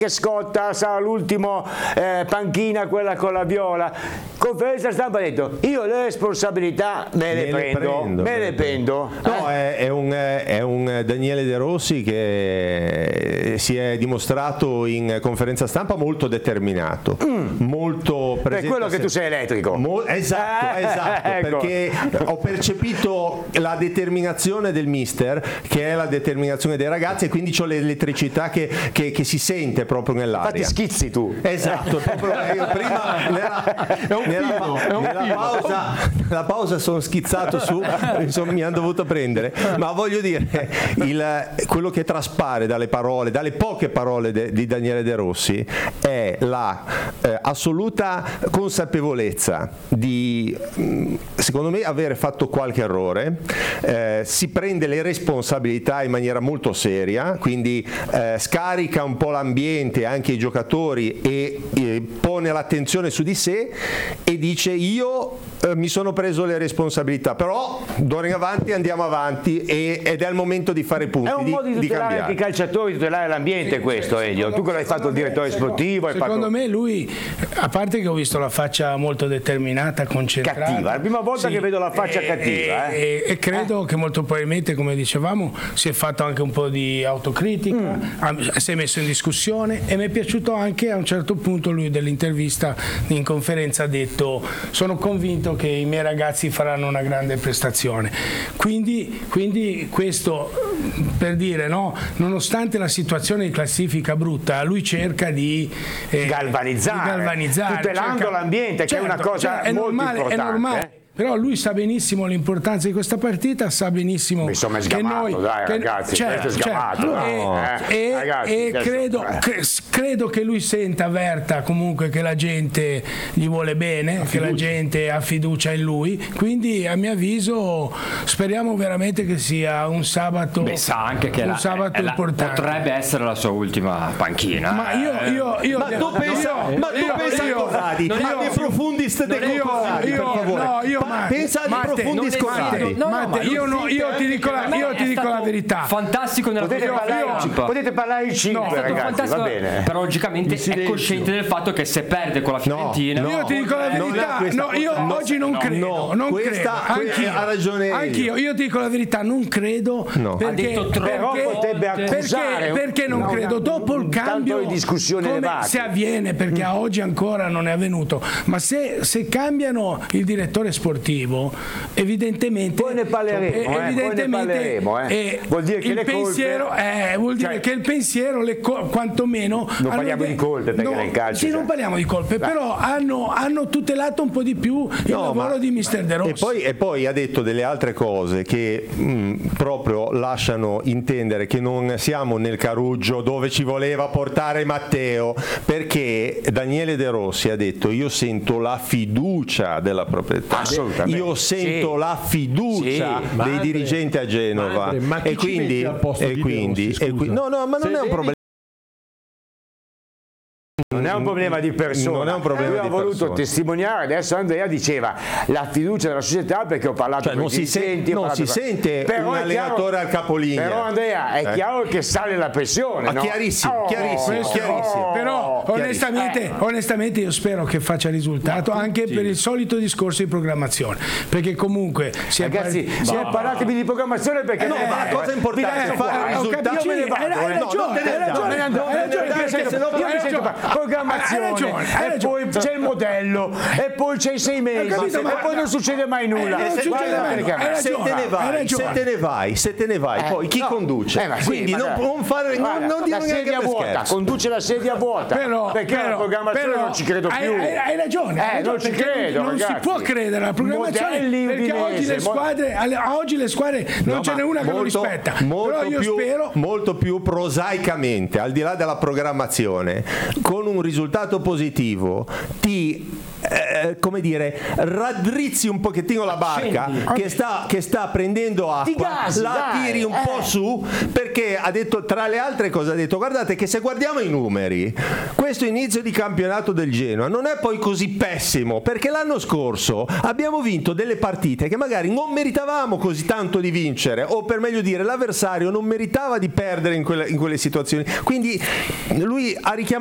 che scotta, sarà l'ultimo panchina, quella con la viola. Conferenza stampa ha detto: io le responsabilità me le prendo. No, è un Daniele De Rossi che si è dimostrato in conferenza stampa molto determinato, molto presente. Per quello che tu sei elettrico. Esatto, ecco. Perché ho percepito la determinazione del mister, che è la determinazione dei ragazzi, e quindi c'ho l'elettricità che si sente proprio nell'aria. Infatti schizzi tu. Esatto, proprio io prima nella pausa sono schizzato su, insomma mi hanno dovuto prendere, ma voglio dire, quello che traspare dalle poche parole di Daniele De Rossi è la assoluta consapevolezza di, secondo me, avere fatto qualche errore, si prende le responsabilità in maniera molto seria, quindi scarica un po' l'ambiente, anche i giocatori, e pone l'attenzione su di sé e dice: io mi sono preso le responsabilità, però d'ora in avanti andiamo avanti ed è il momento di fare punti. È un modo di tutelare anche i calciatori, tutelare l'ambiente, questo, Elio. Tu che l'hai fatto il direttore sportivo. Secondo me lui, a parte che ho visto la faccia molto determinata, concentrata, cattiva, è la prima volta che vedo la faccia cattiva. E credo che molto probabilmente, come dicevamo, si è fatto anche un po' di autocritica, si è messo in discussione, e mi è piaciuto anche a un certo punto lui dell'intervista in conferenza ha detto: sono convinto che i miei ragazzi faranno una grande prestazione. Quindi questo per dire, no, nonostante la situazione di classifica brutta, lui cerca di galvanizzare, tutelando l'ambiente, che è una cosa molto importante. È normale. Però lui sa benissimo l'importanza di questa partita, sa benissimo insomma, è sgamato, che noi, dai ragazzi, questo è sgamato. E credo che lui senta, avverta comunque che la gente gli vuole bene, che la gente ha fiducia in lui, quindi a mio avviso speriamo veramente che sia un sabato. Sa anche che importante. Potrebbe essere la sua ultima panchina. Ma tu pensa a Corradi, ma De Profundis de Corradi, per favore. Pensa di Profundis Corradi. Io ti dico la verità. Fantastico nella potete parlare in 5, ragazzi, va bene. Però logicamente è cosciente del fatto che se perde con la Fiorentina. Io ti dico la verità. Io oggi non credo. Non credo. Ha ragione. Anch'io. Io ti dico la verità, non credo. Perché non credo? Dopo il cambio, se avviene, perché a oggi ancora non è avvenuto, ma se cambiano il direttore sportivo, evidentemente poi ne parleremo, vuol dire che il pensiero vuol dire che il pensiero quantomeno non parliamo di colpe, perché nel calcio non parliamo di colpe, però hanno tutelato un po' di più il lavoro di mister De Rossi, e poi ha detto delle altre cose che proprio lasciano intendere che non siamo nel caruggio dove ci voleva portare Matteo, perché Daniele De Rossi ha detto: io sento la fiducia della proprietà, io sento la fiducia dei dirigenti a Genova, e quindi no, ma non è un problema. Non è un problema di persona, non è un problema. Lui ha voluto testimoniare. Adesso Andrea diceva la fiducia della società, perché ho parlato con i dirigenti, non si sente un allenatore al capolinea. Però Andrea, è chiaro che sale la pressione, no? Chiarissimo. Però onestamente io spero che faccia risultato, anche per il solito discorso di programmazione, perché comunque parlatevi di programmazione, perché ma la cosa importante è fare il risultato. Hai ragione. Programmazione, e poi c'è il modello, e poi c'è i 6 mesi, e poi non succede mai nulla. Se te ne vai, poi chi conduce? Quindi non dire la sedia vuota, conduce la sedia vuota, perché la programmazione non ci credo più. Hai ragione, non ci credo, non si può credere alla programmazione, perché oggi le squadre non ce n'è una che lo rispetta. Però io spero molto più prosaicamente, al di là della programmazione, con un risultato positivo ti come dire, raddrizzi un pochettino la barca che sta prendendo acqua, tiri un po' su, perché ha detto, tra le altre cose, ha detto: guardate che se guardiamo i numeri, questo inizio di campionato del Genoa non è poi così pessimo, perché l'anno scorso abbiamo vinto delle partite che magari non meritavamo così tanto di vincere, o per meglio dire l'avversario non meritava di perdere in quelle situazioni. Quindi lui ha richiamato